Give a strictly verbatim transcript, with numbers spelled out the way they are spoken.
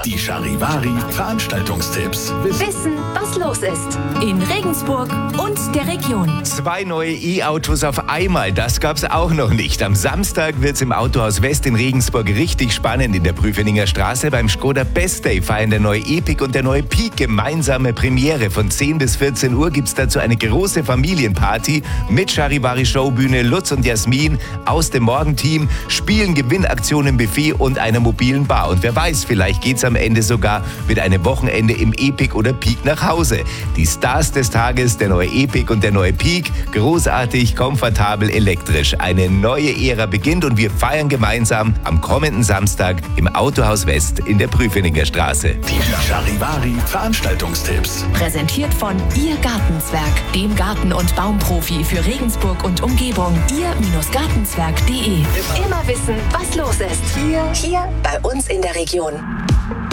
Die Charivari Veranstaltungstipps. Wissen, was los ist. In Regensburg und der Region. Zwei neue E-Autos auf einmal, das gab's auch noch nicht. Am Samstag wird's im Autohaus West in Regensburg richtig spannend. In der Prüfeninger Straße beim Skoda Best Day feiern der neue Epic und der neue Peak gemeinsame Premiere. Von zehn bis vierzehn Uhr gibt's dazu eine große Familienparty mit Charivari Showbühne, Lutz und Jasmin aus dem Morgenteam, Spielen, Gewinnaktionen, Buffet und einer mobilen Bar. Und wer weiß, vielleicht geht's am Ende sogar mit einem Wochenende im Epic oder Peak nach Hause. Die Stars des Tages, der neue Epic und der neue Peak, großartig, komfortabel, elektrisch. Eine neue Ära beginnt und wir feiern gemeinsam am kommenden Samstag im Autohaus West in der Prüfeninger Straße. Die Charivari Veranstaltungstipps. Präsentiert von Ihr Gartenzwerg, dem Garten- und Baumprofi für Regensburg und Umgebung. Ihr-Gartenzwerg punkt de. Immer wissen, was los ist. Hier, hier bei uns in der Region.